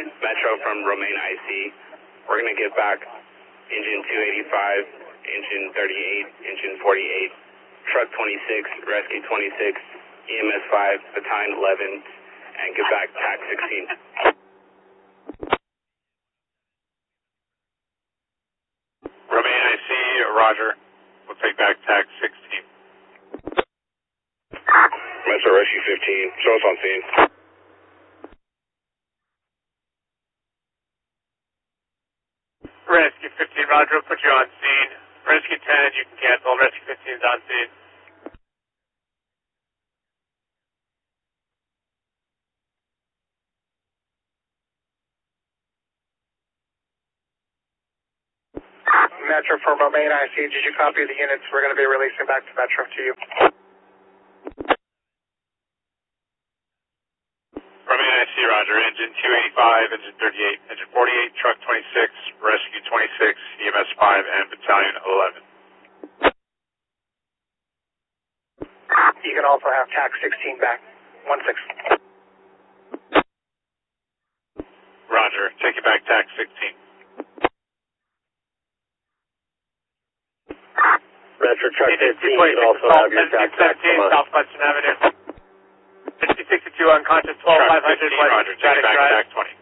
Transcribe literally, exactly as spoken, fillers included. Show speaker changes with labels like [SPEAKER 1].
[SPEAKER 1] Metro from Romaine I C. We're going to get back engine two eighty-five, engine thirty-eight, engine forty-eight, truck twenty-six, rescue twenty-six, E M S five, battalion eleven, and get back T A C sixteen.
[SPEAKER 2] Romaine I C, roger. We'll take back T A C sixteen.
[SPEAKER 1] Metro Rescue fifteen, show us on scene.
[SPEAKER 2] Rescue fifteen, roger, we'll put you on scene. Rescue ten, you can cancel. Rescue fifteen is on scene.
[SPEAKER 3] Metro from Romaine I C, did you copy the units? We're going to be releasing back to Metro to you.
[SPEAKER 2] Romaine I C, roger. Engine two eighty-five, engine thirty-eight, engine forty-eight, truck twenty-six, rescue twenty-six, E M S five, and battalion eleven.
[SPEAKER 3] You can also have T A C sixteen back. one six.
[SPEAKER 2] Roger. Take it back T A C sixteen.
[SPEAKER 1] Metro Truck fifteen, you can also have your T A C
[SPEAKER 2] seventeen, South Western Avenue. fifty sixty-two unconscious, twelve five hundred,
[SPEAKER 1] Roger, take it back T A C twenty.